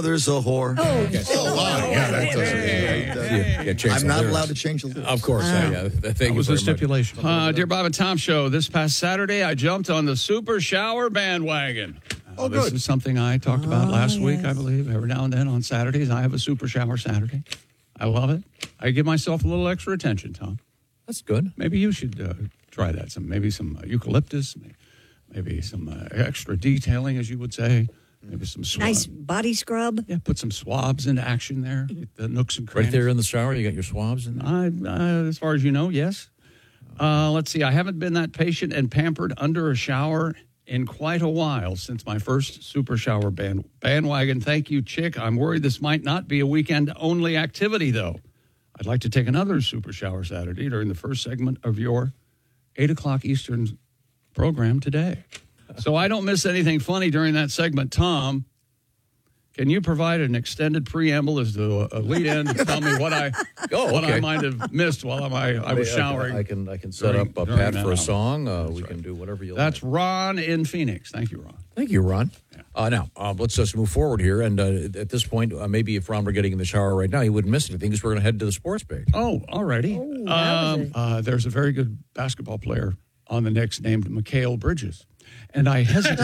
There's a whore. Oh, wow. Yeah, that doesn't. I'm not allowed to change the lyrics. Of course. That was the stipulation. Dear Bob and Tom Show, this past Saturday, I jumped on the Super Shower bandwagon. This good. is something I talked about last week, I believe. Every now and then on Saturdays, I have a Super Shower Saturday. I love it. I give myself a little extra attention, Tom. That's good. Maybe you should try that. Maybe some eucalyptus, maybe some extra detailing, as you would say. Maybe some swabs. nice body scrub. Yeah, put some swabs into action there. Get the nooks and crannies. Right there in the shower, you got your swabs in there? As far as you know, yes. Let's see. I haven't been that patient and pampered under a shower in quite a while since my first Super Shower bandwagon. Thank you, Chick. I'm worried this might not be a weekend-only activity, though. I'd like to take another Super Shower Saturday during the first segment of your 8 o'clock Eastern program today. So I don't miss anything funny during that segment. Tom, can you provide an extended preamble as to a lead in to tell me what I might have missed while I was showering? I can set up a Pat for a song. We can do whatever you like. That's Ron in Phoenix. Thank you, Ron. Thank you, Ron. Now, let's just move forward here. And at this point, maybe if Ron were getting in the shower right now, he wouldn't miss anything because we're going to head to the sports page. Oh, already. There's a very good basketball player on the Knicks named Mikal Bridges. And I hesitated.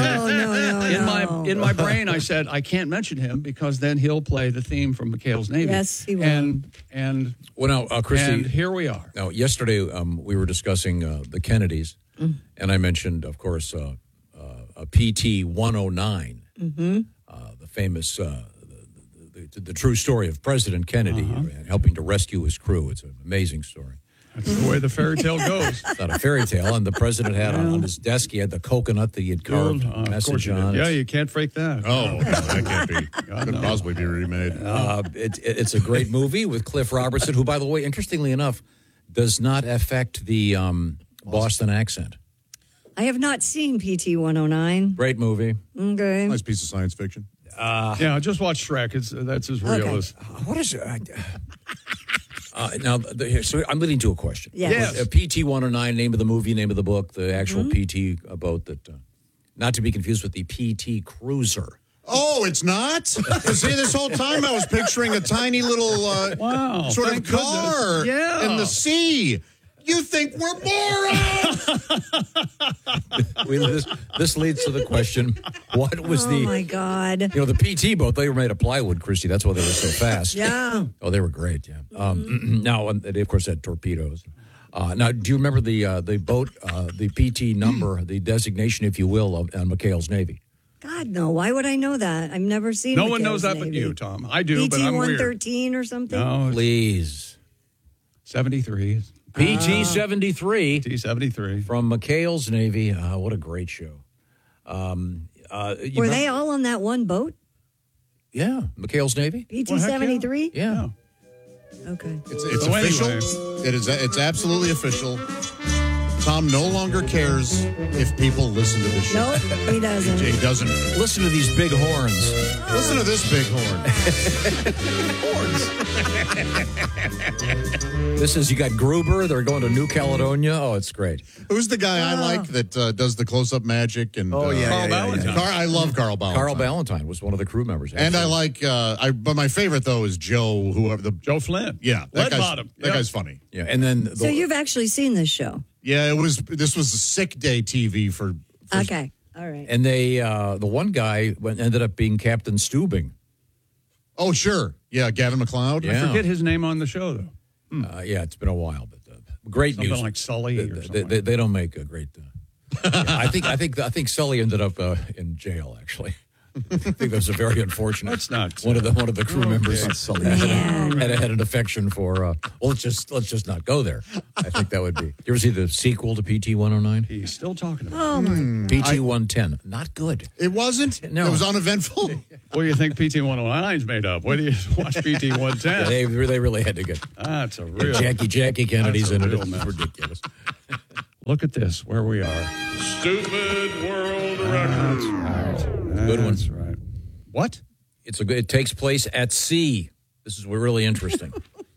In my brain, I said, I can't mention him because then he'll play the theme from McHale's Navy. Yes, he will. Christy, and here we are. Now, yesterday we were discussing the Kennedys, and I mentioned, of course, a PT 109, the famous, the true story of President Kennedy helping to rescue his crew. It's an amazing story. That's the way the fairy tale goes. It's not a fairy tale. And the president had on his desk, he had the coconut that he had carved a message on. Yeah, you can't fake that. Oh, no, that can't be. Could possibly be remade. It's a great movie with Cliff Robertson, who, by the way, interestingly enough, does not affect the Boston accent. I have not seen PT 109. Great movie. Okay. Nice piece of science fiction. Just watch Shrek. That's as real as. What is it? So I'm leading to a question. Yes. PT 109, name of the movie, name of the book, the actual PT boat that, not to be confused with the PT Cruiser. Oh, it's not? See, this whole time I was picturing a tiny little sort of car in the sea. You think we're morons? This leads to the question, what was Oh, my God. the PT boat, they were made of plywood, Christy. That's why they were so fast. Yeah. Oh, they were great, yeah. Now, they, of course, had torpedoes. Now, do you remember the boat, the PT number, the designation, if you will, on McHale's Navy? God, no. Why would I know that? I've never seen No one knows that Navy. but you, Tom. I do, but I'm weird. PT 113 or something? No, Please. 73. PT 73. PT 73. From McHale's Navy. What a great show. Were they all on that one boat? Yeah, McHale's Navy. PT 73? Yeah. Okay. It's So official. anyway. It's absolutely official. Tom no longer cares if people listen to the show. Nope, he doesn't. He doesn't. Listen to these big horns. Listen to this big horn. This is, you got Gruber. They're going to New Caledonia. Oh, it's great. Who's the guy I like that does the close-up magic? And Carl Valentine. I love Carl Valentine. Carl Valentine was one of the crew members. And I like, but my favorite though is Joe, Joe Flynn. Yeah, Lead Bottom. That guy's funny. Yeah, and then So you've actually seen this show? Yeah, this was a sick day TV for Okay. All right. and they the one guy ended up being Captain Stubing. Oh, sure. Yeah, Gavin McLeod. Yeah. I forget his name on the show, though. Yeah, it's been a while, but great Something music. like Sully or something. They don't make a great. I think Sully ended up in jail. Actually, I think that was a very unfortunate. That's not one of the crew members had an affection for. Well, let's just not go there. I think that would be. You ever see the sequel to PT 109? He's still talking about Oh, my. PT 110, not good. It wasn't? No. It was uneventful? What do you think PT 109's made up? What do you watch PT 110? They really had to get That's a real. Jackie Kennedy's That's a in it. real It's mess. ridiculous. Look at this, where we are. Stupid world records. Good one. That's right. What? It takes place at sea. This is really interesting.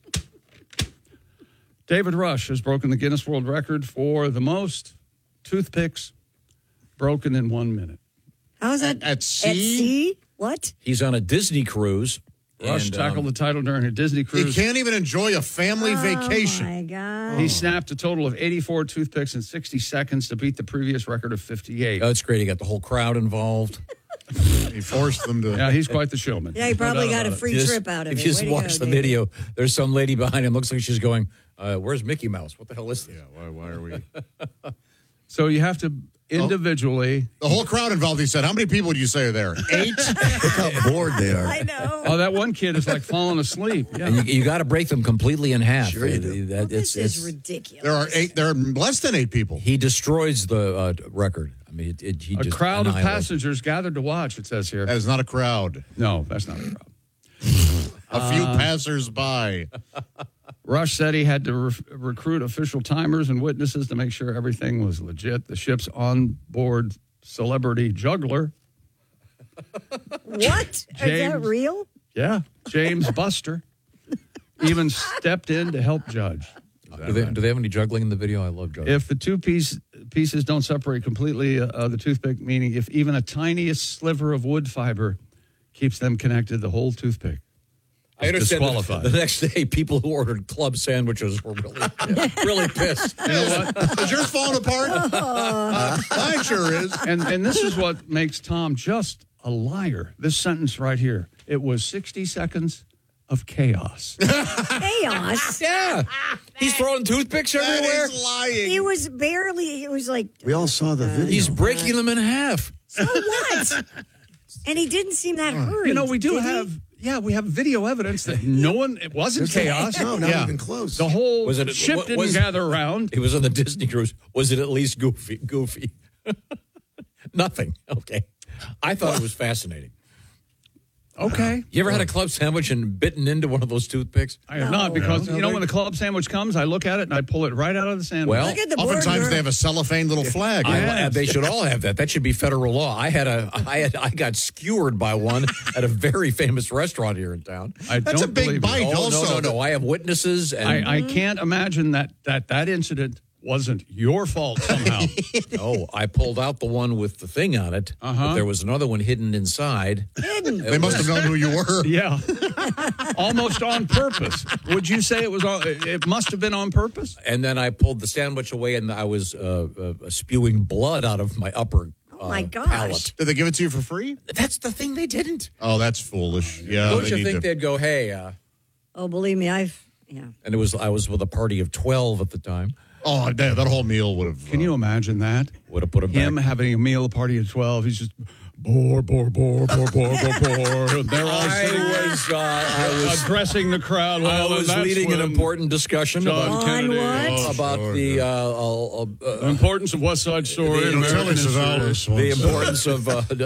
David Rush has broken the Guinness World Record for the most toothpicks broken in 1 minute. How is that? At sea? At sea? What? He's on a Disney cruise. Rush tackled the title during a Disney He cruise. can't even enjoy a family vacation. Oh, my God. He snapped a total of 84 toothpicks in 60 seconds to beat the previous record of 58. Oh, that's great. He got the whole crowd involved. He forced them to. Yeah, he's quite the showman. Yeah, he probably got a free trip out of it. If you just Way to watch go, the David. video, there's some lady behind him. Looks like she's going, where's Mickey Mouse? What the hell is this? Yeah, why are we? So you have to individually. The whole crowd involved, he said. How many people would you say are there? 8? Look how bored they are. I know. Oh, that one kid is like falling asleep. Yeah. And you got to break them completely in half. Sure you do. This is ridiculous. There are 8. There are less than 8 people. He destroys the record. I mean, he A just crowd of annihilates. passengers gathered to watch, it says here. That is not a crowd. No, that's not a crowd. A few passers-by. Rush said he had to recruit official timers and witnesses to make sure everything was legit. The ship's onboard celebrity juggler, What? Is that James- real? James Buster, even stepped in to help judge. Do they have any juggling in the video? I love juggling. If the two pieces don't separate completely, the toothpick, meaning if even a tiniest sliver of wood fiber keeps them connected, the whole toothpick I is understand disqualified. the next day, people who ordered club sandwiches were really pissed. You know what? Is yours falling apart? Mine sure is. And this is what makes Tom just a liar. This sentence right here. It was 60 seconds of chaos. Chaos. Yeah. He's throwing toothpicks That everywhere. is lying. He was barely, it was like, We all saw the video. He's breaking them in half. so what? And he didn't seem that hurried. You know, we do did he? have, we have video evidence that it wasn't chaos. No, not Yeah. even close. The whole Was it- ship was- didn't gather around. He was on the Disney cruise. Was it at least goofy? Nothing. Okay. I thought it was fascinating. Okay. You ever had a club sandwich and bitten into one of those toothpicks? I have not, because, when the club sandwich comes, I look at it and I pull it right out of the sandwich. Well, Look at the board. Oftentimes they have a cellophane little flag. They should all have that. That should be federal law. I got skewered by one at a very famous restaurant here in town. I That's don't a big believe bite. it. Oh, Also, no. I have witnesses. And I can't imagine that incident wasn't your fault somehow. no, I pulled out the one with the thing on it. But there was another one hidden inside. they must have known who you were. Yeah. Almost on purpose. Would you say it must have been on purpose? And then I pulled the sandwich away, and I was spewing blood out of my upper my gosh. palate. Did they give it to you for free? That's the thing they didn't. Oh, that's foolish. Yeah. Don't they you need think to- they'd go, hey, Oh, believe me, yeah. and I was with a party of 12 at the time. Oh, that whole meal would have. Can you imagine that? Would have put him Him back. having a meal party at 12. He's just bore. And they're all sitting I was addressing the crowd. I was that's leading an when important discussion John about, Kennedy. what? about the The importance of West Side Story and American history. the importance of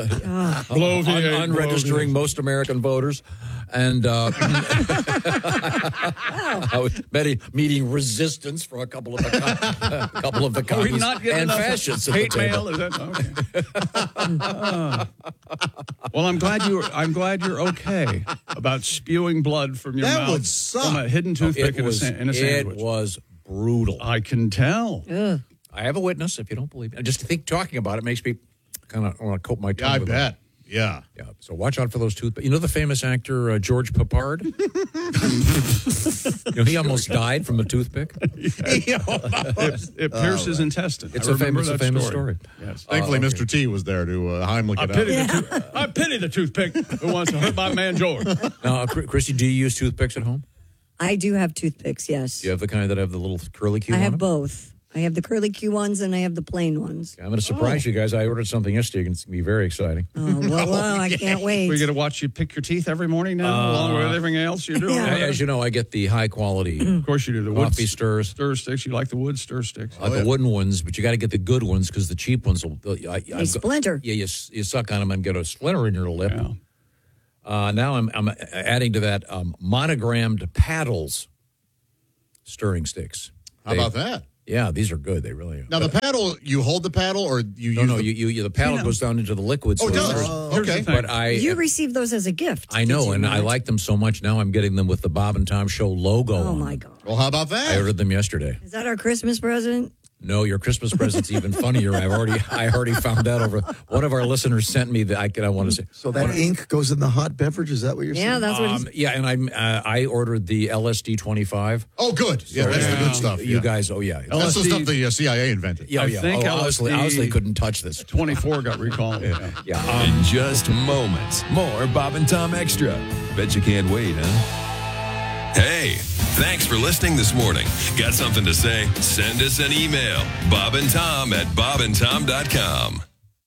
unregistering most American voters, and I was meeting resistance from a couple of the Are we commies not getting and enough fascists at the hate table. mail? Is that okay? Well, I'm glad you're okay about spewing blood from your That mouth would suck. from a hidden toothpick in a sandwich. It was brutal. I can tell. Ugh. I have a witness. If you don't believe me, just to think talking about it makes me kind of want to coat my tongue. Yeah, I with it. bet. Yeah. Yeah. So watch out for those toothpicks. You know the famous actor George Papard? He almost died from a toothpick. It pierced his intestine. It's I a remember famous that story. Yes. Thankfully, okay. Mr. T was there to Heimlich I it pity, out. I pity the toothpick who wants to hurt my man George. Now, Christy, do you use toothpicks at home? I do have toothpicks, yes. Do you have the kind that have the little curly Q I on have them? both. I have the curly Q ones and I have the plain ones. I'm going to surprise you guys. I ordered something yesterday. It's going to be very exciting. Oh, well, I can't wait. We're going to watch you pick your teeth every morning now, along with everything else you're doing. Yeah. As you know, I get the high quality Of course you do. The wood coffee stirs. stir sticks. You like the wood stir sticks. The wooden ones, but you got to get the good ones because the cheap ones will They splinter. Yeah, you suck on them and get a splinter in your lip. Yeah. Now I'm adding to that monogrammed paddles stirring sticks. How about that? Yeah, these are good. They really are. Now, the paddle, you hold the paddle or you use No, the... the paddle goes down into the liquid. Oh, it so does? there's- Here's the Okay. thing. But You received those as a gift. I know, did you and I not? like them so much. Now I'm getting them with the Bob and Tom Show logo Oh, on my them. God. Well, how about I that? ordered them yesterday. Is that our Christmas present? No, your Christmas present's even funnier. I already found out over one of our listeners sent me that I want to say. So that ink goes in the hot beverage. Is that what you're saying? Yeah, that's what. Yeah, and I ordered the LSD 25. Oh, good. Yeah, that's the good stuff. You guys, oh yeah, That's the stuff the CIA invented. yeah, I yeah. think Owsley couldn't touch this. 24 got recalled. Yeah. In just moments, more Bob and Tom Extra. Bet you can't wait, huh? Hey, thanks for listening this morning. Got something to say? Send us an email. bobandtom@bobandtom.com.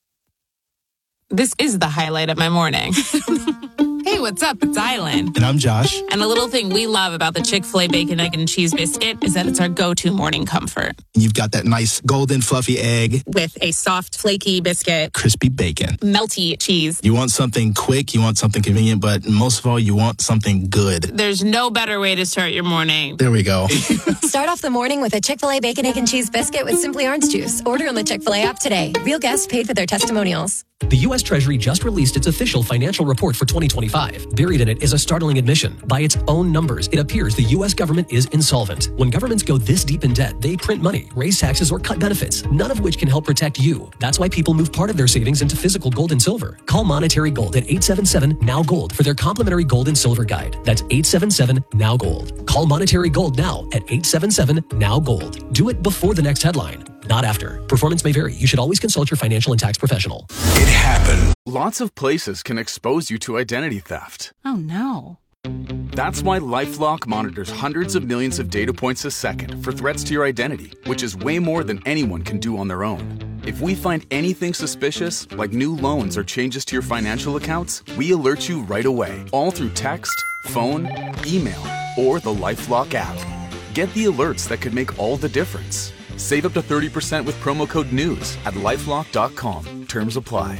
This is the highlight of my morning. Hey, what's up? It's Island. And I'm Josh. And the little thing we love about the Chick-fil-A Bacon, Egg, and Cheese Biscuit is that it's our go-to morning comfort. You've got that nice golden fluffy egg, With a soft, flaky biscuit, crispy bacon. melty cheese. You want something quick, you want something convenient, but most of all, you want something good. There's no better way to start your morning. There we go. Start off the morning with a Chick-fil-A Bacon, Egg, and Cheese Biscuit with Simply Orange Juice. Order on the Chick-fil-A app today. Real guests paid for their testimonials. The U.S. Treasury just released its official financial report for 2025. Buried in it is a startling admission. By its own numbers, it appears the U.S. government is insolvent. When governments go this deep in debt, they print money, raise taxes, or cut benefits, none of which can help protect you. That's why people move part of their savings into physical gold and silver. Call Monetary Gold at 877-NOW-GOLD for their complimentary gold and silver guide. That's 877-NOW-GOLD. Call Monetary Gold now at 877-NOW-GOLD. Do it before the next headline, not after. Performance may vary. You should always consult your financial and tax professional. It happened. Lots of places can expose you to identity theft. Oh, no. That's why LifeLock monitors hundreds of millions of data points a second for threats to your identity, which is way more than anyone can do on their own. If we find anything suspicious, like new loans or changes to your financial accounts, we alert you right away, all through text, phone, email, or the LifeLock app. Get the alerts that could make all the difference. Save up to 30% with promo code NEWS at LifeLock.com. Terms apply.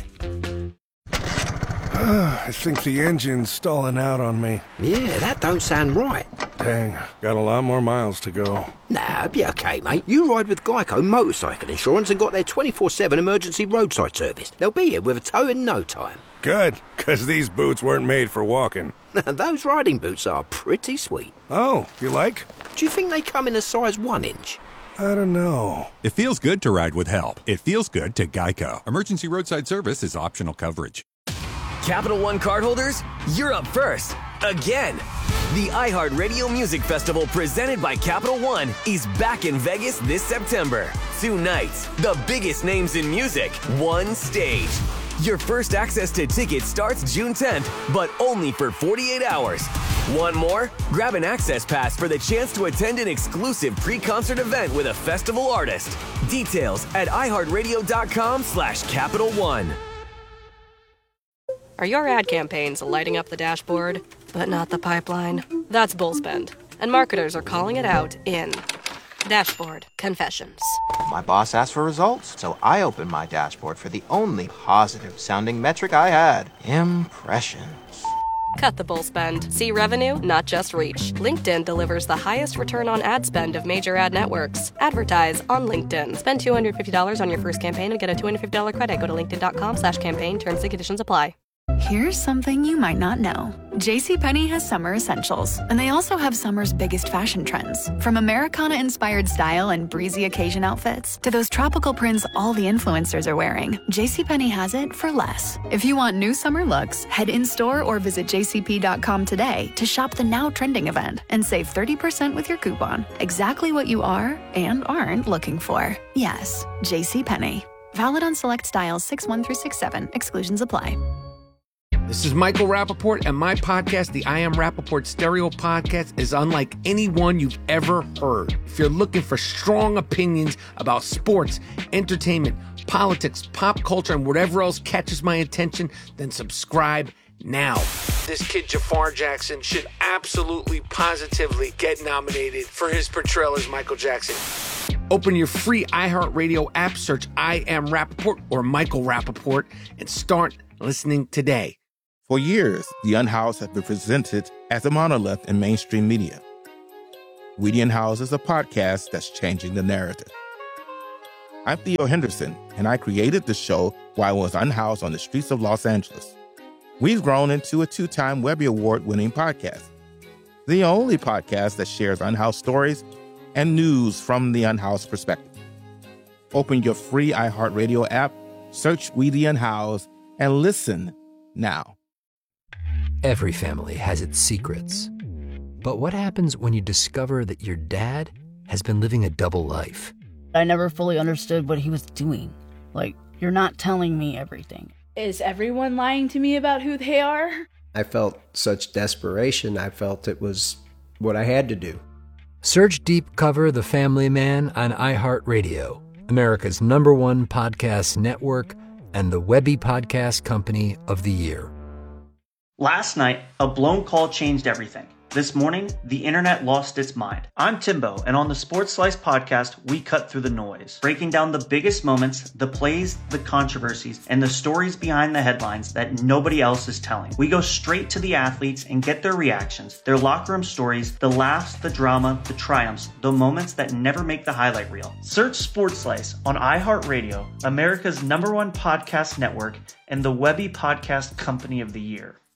I think the engine's stalling out on me. Yeah, that don't sound right. Dang, got a lot more miles to go. Nah, be okay, mate. You ride with Geico Motorcycle Insurance and got their 24/7 emergency roadside service. They'll be here with a tow in no time. Good, because these boots weren't made for walking. Those riding boots are pretty sweet. Oh, you like? Do you think they come in a size 1 inch? I don't know. It feels good to ride with help. It feels good to Geico. Emergency roadside service is optional coverage. Capital One cardholders, you're up first. Again. The iHeartRadio Music Festival presented by Capital One is back in Vegas this September. 2 nights, the biggest names in music, one stage. Your first access to tickets starts June 10th, but only for 48 hours. Want more? Grab an access pass for the chance to attend an exclusive pre-concert event with a festival artist. Details at iHeartRadio.com/Capital One. Are your ad campaigns lighting up the dashboard, but not the pipeline? That's Bullspend, and marketers are calling it out in Dashboard Confessions. My boss asked for results, so I opened my dashboard for the only positive-sounding metric I had: impressions. Cut the bull spend. See revenue, not just reach. LinkedIn delivers the highest return on ad spend of major ad networks. Advertise on LinkedIn. Spend $250 on your first campaign and get a $250 credit. Go to linkedin.com/campaign. Terms and conditions apply. Here's something you might not know. JCPenney has summer essentials, and they also have summer's biggest fashion trends. From Americana-inspired style and breezy occasion outfits to those tropical prints all the influencers are wearing, JCPenney has it for less. If you want new summer looks, head in-store or visit jcp.com today to shop the now trending event and save 30% with your coupon. Exactly what you are and aren't looking for. Yes, JCPenney. Valid on select styles 6/1 through 6/7. Exclusions apply. This is Michael Rappaport, and my podcast, the I Am Rappaport Stereo Podcast, is unlike any one you've ever heard. If you're looking for strong opinions about sports, entertainment, politics, pop culture, and whatever else catches my attention, then subscribe now. This kid, Jafar Jackson, should absolutely, positively get nominated for his portrayal as Michael Jackson. Open your free iHeartRadio app, search I Am Rappaport or Michael Rappaport, and start listening today. For years, The Unhoused has been presented as a monolith in mainstream media. We The Unhoused is a podcast that's changing the narrative. I'm Theo Henderson, and I created the show while I was unhoused on the streets of Los Angeles. We've grown into a 2-time Webby Award-winning podcast, the only podcast that shares unhoused stories and news from the unhoused perspective. Open your free iHeartRadio app, search Weedy and House, and listen now. Every family has its secrets. But what happens when you discover that your dad has been living a double life? I never fully understood what he was doing. Like, you're not telling me everything. Is everyone lying to me about who they are? I felt such desperation. I felt it was what I had to do. Search Deep Cover The Family Man on iHeartRadio, America's #1 podcast network and the Webby Podcast Company of the Year. Last night, a blown call changed everything. This morning, the internet lost its mind. I'm Timbo, and on the Sports Slice podcast, we cut through the noise, breaking down the biggest moments, the plays, the controversies, and the stories behind the headlines that nobody else is telling. We go straight to the athletes and get their reactions, their locker room stories, the laughs, the drama, the triumphs, the moments that never make the highlight reel. Search Sports Slice on iHeartRadio, America's #1 podcast network, and the Webby Podcast Company of the Year.